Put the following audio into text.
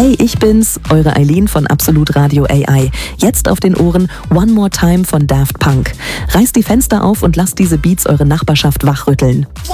Hey, ich bin's, eure Eileen von Absolut Radio AI. Jetzt auf den Ohren One More Time von Daft Punk. Reißt die Fenster auf und lasst diese Beats eure Nachbarschaft wachrütteln.